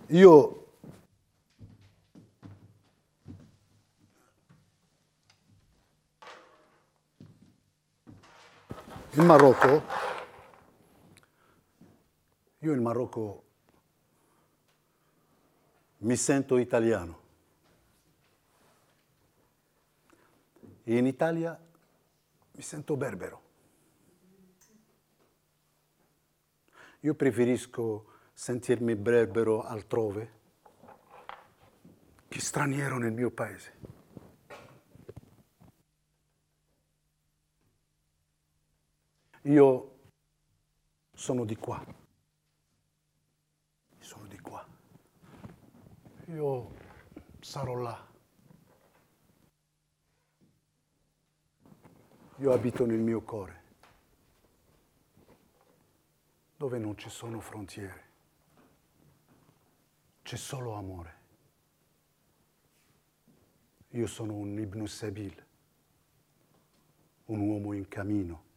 Io in Marocco, io in Marocco mi sento italiano. E in Italia mi sento berbero. Io preferisco sentirmi berbero altrove che straniero nel mio paese. Io sono di qua. Sono di qua. Io sarò là. Io abito nel mio cuore, dove non ci sono frontiere. C'è solo amore. Io sono un Ibn Sabil, un uomo in cammino.